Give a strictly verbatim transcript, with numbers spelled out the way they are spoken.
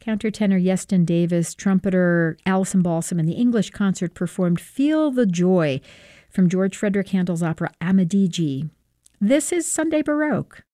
Countertenor Yeston Davis, trumpeter Alison Balsam, and the English concert performed Feel the Joy from George Frederick Handel's opera Amadigi. This is Sunday Baroque.